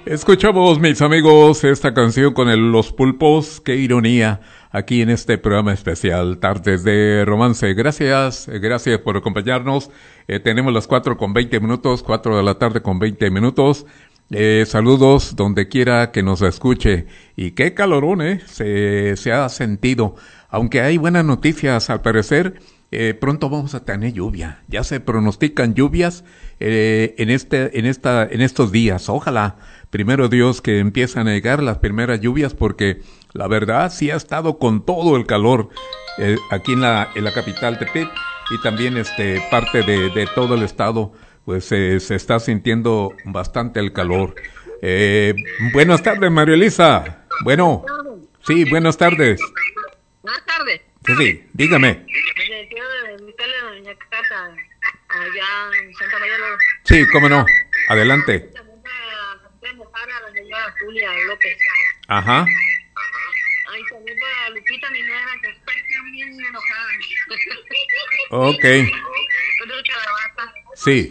Escuchamos, mis amigos, esta canción con Los Pulpos. Qué ironía, aquí en este programa especial, Tardes de Romance. Gracias por acompañarnos. Tenemos las 4:20, 4 de la tarde con 20 minutos. Saludos donde quiera que nos escuche. Y qué calorón, se ha sentido. Aunque hay buenas noticias, al parecer, pronto vamos a tener lluvia. Ya se pronostican lluvias en estos días. Ojalá, primero Dios, que empiezan a llegar las primeras lluvias, porque la verdad sí ha estado con todo el calor aquí en la capital Tepic, y también parte de todo el estado, pues se está sintiendo bastante el calor. Buenas tardes, María Elisa. Bueno, sí, buenas tardes. Buenas tardes. Sí, dígame. Quiero invitarle a doña Cata allá en Santa María. Sí, cómo no. Adelante. También para la señora Julia López. Ajá. Ay, también para Lupita, mi nuera, que está bien enojada. Ok. Con el calabaza. Sí.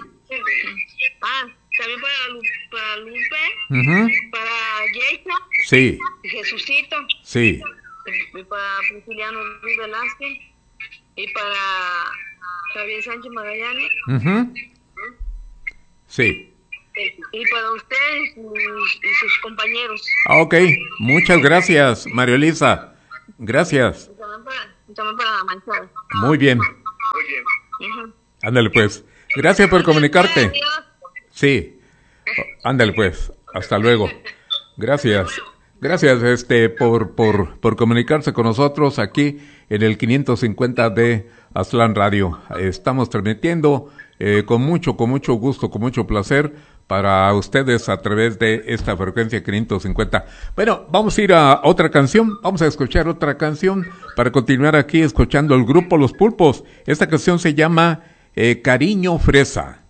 También para Lupe, Uh-huh. para Yeita, Sí. Jesucito, Sí. y para Prisciliano Luis Velázquez, y para Javier Sánchez Magallanes, Uh-huh. Sí. y para ustedes y sus compañeros. Ok. Muchas gracias, María Elisa. Gracias. Y también para Manchada. Muy bien. Uh-huh. Ándale pues. Gracias por comunicarte. Adiós. Sí. Ándale pues. Hasta luego. Gracias. Gracias por comunicarse con nosotros aquí en el 550 de Aztlán Radio. Estamos transmitiendo con mucho gusto, con mucho placer para ustedes a través de esta frecuencia 550. Bueno, vamos a ir a otra canción. Vamos a escuchar otra canción para continuar aquí escuchando el grupo Los Pulpos. Esta canción se llama Cariño Fresa.